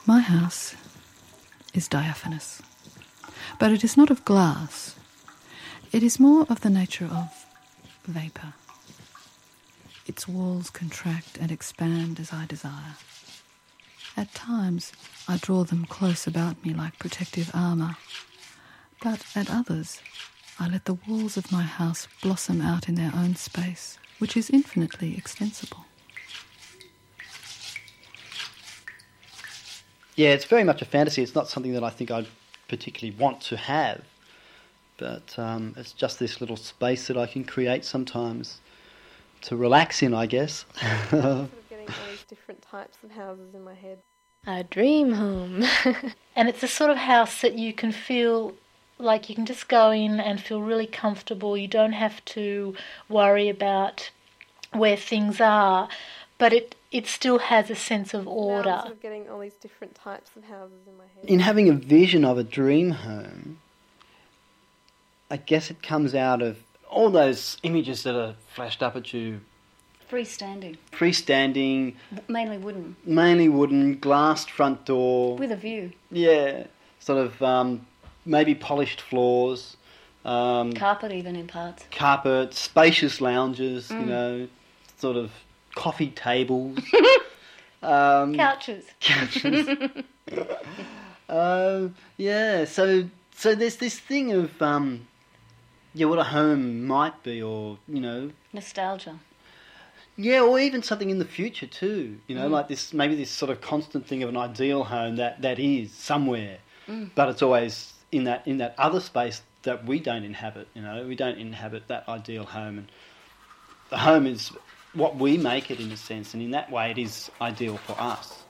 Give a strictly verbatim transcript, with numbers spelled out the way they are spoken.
My house is diaphanous, but it is not of glass. It is more of the nature of vapour. Its walls contract and expand as I desire. At times, I draw them close about me like protective armour, but at others, I let the walls of my house blossom out in their own space, which is infinitely extensible. Yeah, it's very much a fantasy. It's not something that I think I particularly want to have, but um, it's just this little space that I can create sometimes to relax in, I guess. Sort of getting all these different types of houses in my head. A dream home. And it's the sort of house that you can feel like you can just go in and feel really comfortable. You don't have to worry about where things are, but it, it still has a sense of order. Now I'm sort of getting all these different types of houses in my head. In having a vision of a dream home, I guess it comes out of all those images that are flashed up at you. Freestanding. Freestanding. Mainly wooden. Mainly wooden, glassed front door. With a view. Yeah. Sort of um, maybe polished floors. Um, Carpet even in parts. Carpet, spacious lounges, Mm. you know, sort of coffee tables. um, Couches. Couches. uh, yeah, so so there's this thing of... Um, Yeah, what a home might be, or, you know... Nostalgia. Yeah, or even something in the future too, you know, Mm. like this, maybe this sort of constant thing of an ideal home that, that is somewhere, Mm. but it's always in that in that other space that we don't inhabit, you know, we don't inhabit that ideal home, and the home is what we make it in a sense, and in that way it is ideal for us.